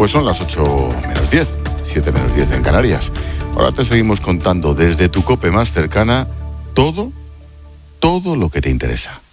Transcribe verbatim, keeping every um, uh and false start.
Pues son las ocho menos diez, siete menos diez en Canarias. Ahora te seguimos contando desde tu COPE más cercana todo, todo lo que te interesa.